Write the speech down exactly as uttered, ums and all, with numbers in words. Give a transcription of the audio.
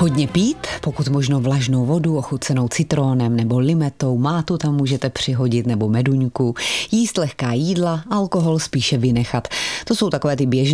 Hodně pít, pokud možno vlažnou vodu ochucenou citrónem nebo limetou, mátu tam můžete přihodit nebo meduňku, jíst lehká jídla, alkohol spíše vynechat. To jsou takové ty běžné